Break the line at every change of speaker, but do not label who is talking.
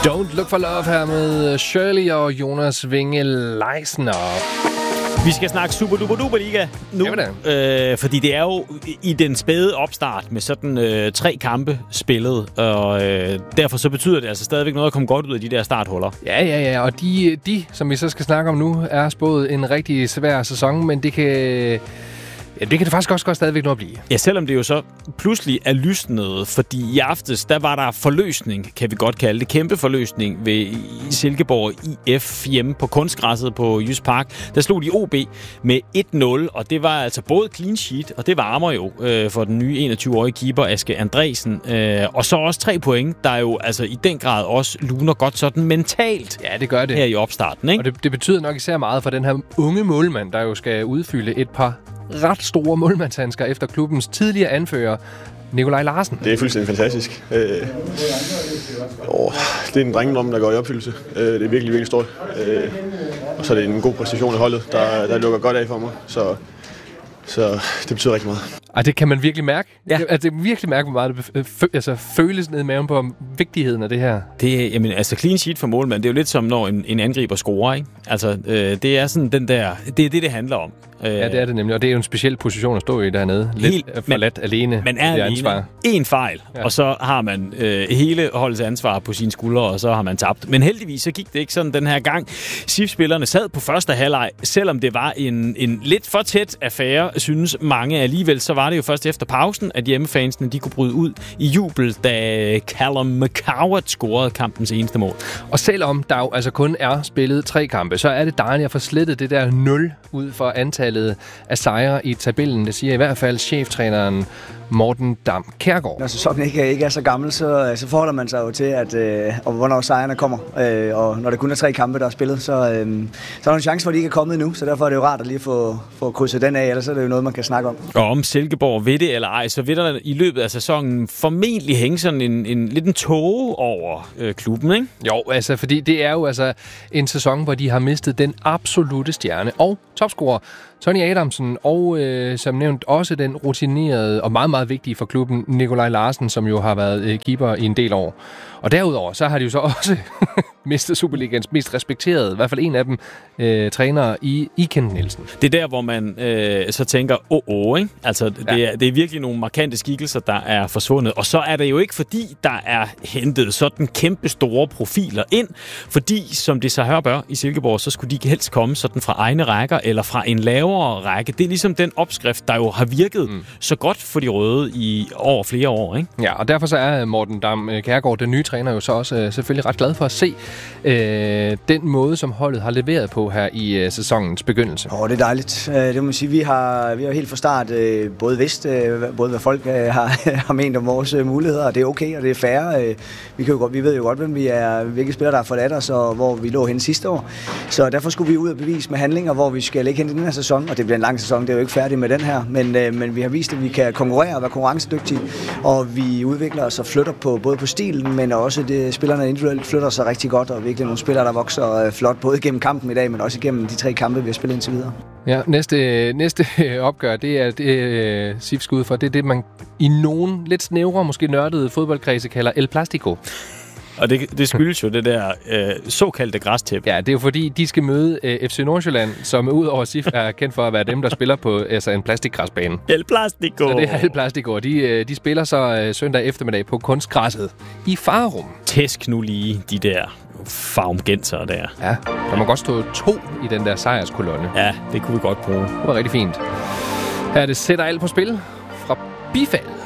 Don't Look for Love her med Shirley og Jonas Winge Leisner.
Vi skal snakke Super-Duper-Liga nu, fordi det er jo i den spæde opstart med sådan 3 kampe spillet, og derfor så betyder det altså stadigvæk noget at komme godt ud af de der starthuller.
Ja, og de, som vi så skal snakke om nu, er spået en rigtig svær sæson, men det kan... Ja, det kan det faktisk også godt stadigvæk nå at blive.
Ja, selvom det jo så pludselig er lysnet, fordi i aftes, der var der forløsning, kan vi godt kalde det. Kæmpe forløsning ved Silkeborg IF hjemme på kunstgræsset på Jysk Park. Der slog de OB med 1-0, og det var altså både clean sheet, og det varmer jo for den nye 21-årige keeper Aske Andresen. Og så også 3 point, der jo altså i den grad også luner godt sådan mentalt.
Ja, det gør det.
Her i opstarten, ikke?
Og det betyder nok især meget for den her unge målmand, der jo skal udfylde et par ret store målmandshandsker efter klubbens tidligere anfører, Nikolaj Larsen.
Det er fuldstændig fantastisk. Det er en drengedrøm, der går i opfyldelse. Det er virkelig, virkelig stort. Og så er det en god præstation i holdet, der lukker godt af for mig. Så det betyder rigtig meget.
Og det kan man virkelig mærke. Ja. Det er virkelig mærke, hvor meget det føles ned i maven på vigtigheden af det her.
Altså clean sheet for målmand, det er jo lidt som når en angriber scorer, ikke? Altså, det er sådan den der... Det er det handler om.
Ja, det er det nemlig. Og det er jo en speciel position at stå i dernede. Lidt forladt alene.
Man er alene. En fejl, ja. Og så har man hele holdets ansvar på sine skuldre, og så har man tabt. Men heldigvis så gik det ikke sådan den her gang. SIF-spillerne sad på første halvleg, selvom det var en lidt for tæt affære, synes mange alligevel. Så var det jo først efter pausen, at hjemmefansene de kunne bryde ud i jubel, da Callum McCowart scorede kampens eneste mål.
Og selvom der jo altså kun er spillet 3 kampe, så er det dejligt at få slettet det der 0 ud for antallet af sejre i tabellen. Det siger i hvert fald cheftræneren Morten Dam Kjærgaard.
Når sæsonen ikke er så gammel, så forholder man sig jo til, og hvornår sejrene kommer. Og når det kun er 3 kampe, der er spillet, så er der en chance for, at de ikke er kommet endnu. Så derfor er det jo rart at lige få krydset den af, ellers er det jo noget, man kan snakke om.
Og om Silkeborg ved det eller ej, så vil der i løbet af sæsonen formentlig hænge sådan en tåge over klubben, ikke?
Jo, altså, fordi det er jo altså en sæson, hvor de har mistet den absolute stjerne og topscorer Tony Adamsen, og som nævnt også den rutinerede og meget, meget vigtige for klubben, Nikolaj Larsen, som jo har været keeper i en del år. Og derudover, så har de jo så også mistet Superligans mest respekterede, i hvert fald en af dem, træner i Kent Nielsen.
Det er der, hvor man så tænker, ikke? Altså, det er virkelig nogle markante skikkelser, der er forsvundet. Og så er det jo ikke, fordi der er hentet sådan kæmpe store profiler ind, fordi, som det så hørbør i Silkeborg, så skulle de helst komme sådan fra egne rækker, eller fra en lavere række. Det er ligesom den opskrift, der jo har virket så godt for de røde i over flere år, ikke?
Ja, og derfor så er Morten Dam Kjærgaard, den nye træner, jo så også selvfølgelig ret glad for at se den måde, som holdet har leveret på her i sæsonens begyndelse.
Det er dejligt. Det må man sige, vi har helt fra start både vidst, både hvad folk har ment om vores muligheder, og det er okay, og det er fair. Vi ved jo godt, hvilke spillere, der har forladt os, og hvor vi lå hen sidste år. Så derfor skulle vi ud og bevise med handlinger, hvor vi skal ligge hen i den her sæson, og det bliver en lang sæson, det er jo ikke færdigt med den her, men vi har vist, at vi kan konkurrere og være konkurrencedygtige, og vi udvikler os og flytter både på stilen, men også spillerne individuelt flytter sig rigtig godt, og virkelig nogle spillere, der vokser flot, både gennem kampen i dag, men også gennem de 3 kampe, vi har spillet indtil videre.
Ja, næste opgør, det er det SIF skal ud for, det er det, man i nogen lidt snævre, måske nørdede fodboldkredse kalder El Plastico.
Og det skyldes jo det der såkaldte græstæppe.
Ja, det er jo fordi, de skal møde FC Nordsjælland, som udover SIF er kendt for at være dem, der spiller på en plastikgræsbane.
El Plastico!
Så det er El Plastico. De spiller så søndag eftermiddag på kunstgræsset i Farum.
Tæsk nu lige de der farumgenser der.
Ja, der må godt stå 2 i den der sejrskolonne.
Ja, det kunne vi godt bruge.
Det var rigtig fint. Her er det sætter alt på spil fra Bifald.